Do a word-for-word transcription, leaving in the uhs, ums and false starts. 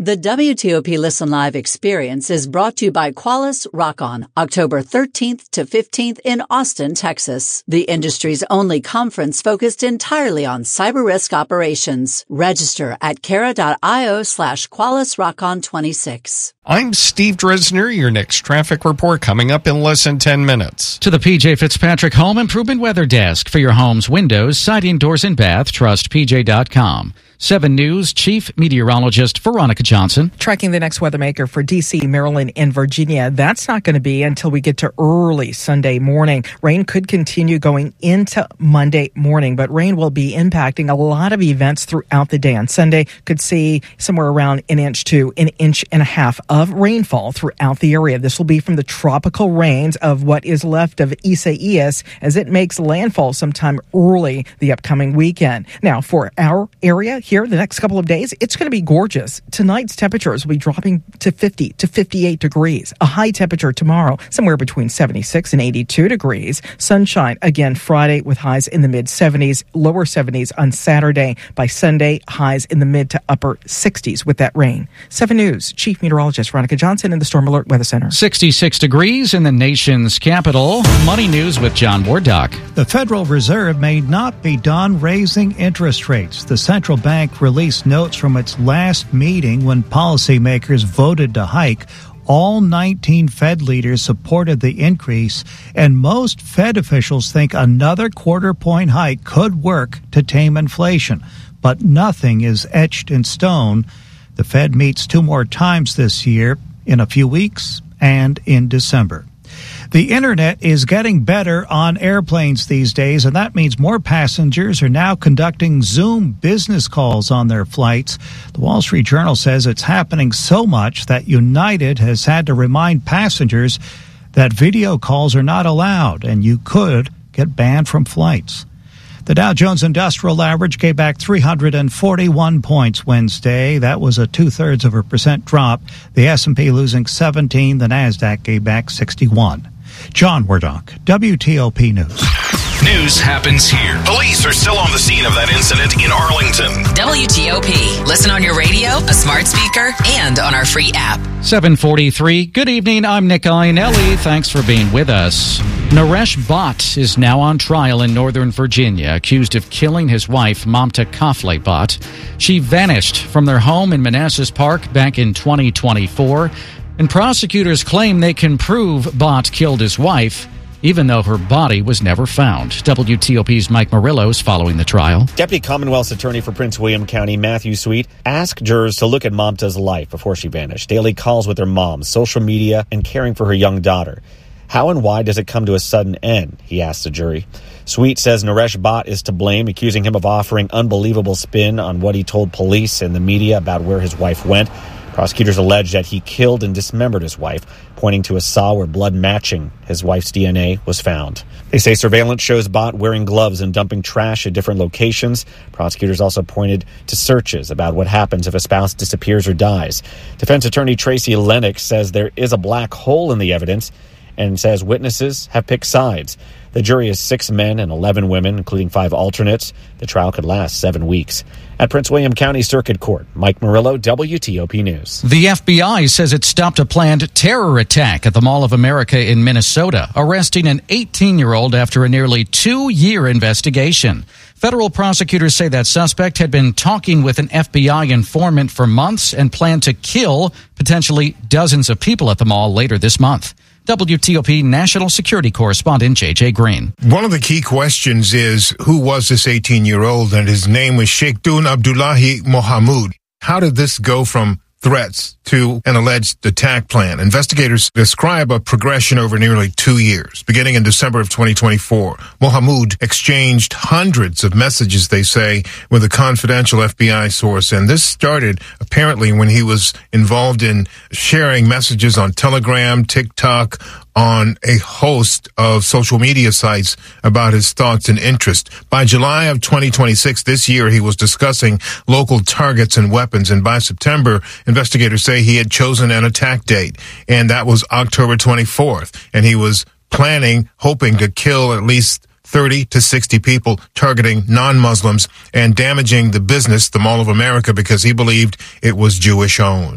The W T O P Listen Live experience is brought to you by Qualys Rock-On, October thirteenth to fifteenth in Austin, Texas. The industry's only conference focused entirely on cyber risk operations. Register at cara.io slash Qualys Rock-On twenty-six. I'm Steve Dresner. Your next traffic report coming up in less than ten minutes. To the P J Fitzpatrick Home Improvement Weather Desk. For your home's windows, siding, doors, and bath, trust P J dot com. seven News Chief Meteorologist Veronica Johnson. Tracking the next weather maker for D C, Maryland, and Virginia. That's not going to be until we get to early Sunday morning. Rain could continue going into Monday morning, but rain will be impacting a lot of events throughout the day. On Sunday, could see somewhere around an inch to an inch and a half of rainfall throughout the area. This will be from the tropical rains of what is left of Isaias as it makes landfall sometime early the upcoming weekend. Now, for our area here the next couple of days, it's going to be gorgeous. Tonight's temperatures will be dropping to fifty to fifty-eight degrees. A high temperature tomorrow, somewhere between seventy-six and eighty-two degrees. Sunshine again Friday with highs in the mid seventies, lower seventies on Saturday. By Sunday, highs in the mid to upper sixties with that rain. seven News Chief Meteorologist Veronica Johnson in the Storm Alert Weather Center. sixty-six degrees in the nation's capital. Money News with John Wardock. The Federal Reserve may not be done raising interest rates. The central bank released notes from its last meeting when policymakers voted to hike. All nineteen Fed leaders supported the increase, and most Fed officials think another quarter point hike could work to tame inflation. But nothing is etched in stone. The Fed meets two more times this year, in a few weeks and in December. The internet is getting better on airplanes these days, and that means more passengers are now conducting Zoom business calls on their flights. The Wall Street Journal says it's happening so much that United has had to remind passengers that video calls are not allowed, and you could get banned from flights. The Dow Jones Industrial Average gave back three hundred forty-one points Wednesday. That was a two-thirds of a percent drop. The S and P losing seventeen. The Nasdaq gave back sixty-one. John Wardock, W T O P News. News happens here. Police are still on the scene of that incident in Arlington. W T O P. Listen on your radio, a smart speaker, and on our free app. seven forty-three. Good evening. I'm Nick Iannelli. Thanks for being with us. Naresh Bhatt is now on trial in Northern Virginia, accused of killing his wife, Mamta Kafle Bhatt. She vanished from their home in Manassas Park back in twenty twenty-four, and prosecutors claim they can prove Bhatt killed his wife, even though her body was never found. W T O P's Mike Murillo is following the trial. Deputy Commonwealth's Attorney for Prince William County, Matthew Sweet, asked jurors to look at Mamta's life before she vanished. Daily calls with her mom, social media, and caring for her young daughter. How and why does it come to a sudden end? He asked the jury. Sweet says Naresh Bhatt is to blame, accusing him of offering unbelievable spin on what he told police and the media about where his wife went. Prosecutors allege that he killed and dismembered his wife, pointing to a saw where blood matching his wife's D N A was found. They say surveillance shows Bhatt wearing gloves and dumping trash at different locations. Prosecutors also pointed to searches about what happens if a spouse disappears or dies. Defense attorney Tracy Lennox says there is a black hole in the evidence and says witnesses have picked sides. The jury is six men and eleven women, including five alternates. The trial could last seven weeks. At Prince William County Circuit Court, Mike Murillo, W T O P News. The F B I says it stopped a planned terror attack at the Mall of America in Minnesota, arresting an eighteen-year-old after a nearly two-year investigation. Federal prosecutors say that suspect had been talking with an F B I informant for months and planned to kill potentially dozens of people at the mall later this month. W T O P National Security Correspondent J J Green. One of the key questions is, who was this eighteen-year-old? And his name was Sheikhdun Abdullahi Mohamud. How did this go from threats to an alleged attack plan? Investigators describe a progression over nearly two years. Beginning in December of twenty twenty-four, Mohamud exchanged hundreds of messages, they say, with a confidential F B I source. And this started apparently when he was involved in sharing messages on Telegram, TikTok, on a host of social media sites about his thoughts and interests. By July of twenty twenty-six, this year, he was discussing local targets and weapons. And by September, investigators say he had chosen an attack date, and that was October twenty-fourth. And he was planning, hoping to kill at least thirty to sixty people, targeting non-Muslims and damaging the business, the Mall of America, because he believed it was Jewish owned.